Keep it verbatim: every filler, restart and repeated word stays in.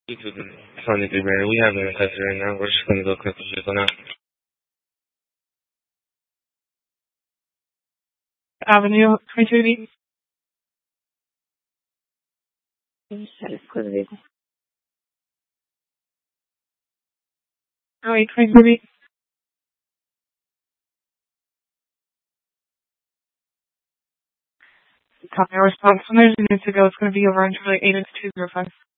You could twenty-three, Brandon. We have an tester right now. We're just gonna go cut the vehicle now. Avenue, twenty-two B. Oh, wait, twenty-two B. Copy our response. When there's a need to go, it's going to be over until like eight two zero five.